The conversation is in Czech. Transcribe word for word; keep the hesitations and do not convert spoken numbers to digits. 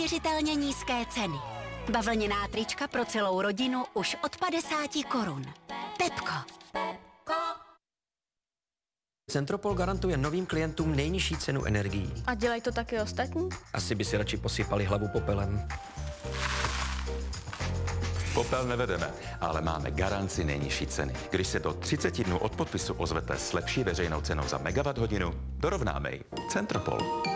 neuvěřitelně nízké ceny. Bavlněná trička pro celou rodinu už od padesáti korun. Pepko. Centropol garantuje novým klientům nejnižší cenu energií. A dělají to taky ostatní? Asi by si radši posypali hlavu popelem. Popel nevedeme, ale máme garanci nejnižší ceny. Když se do třiceti dnů od podpisu ozvete s lepší veřejnou cenou za megawatt hodinu, dorovnáme ji. Centropol.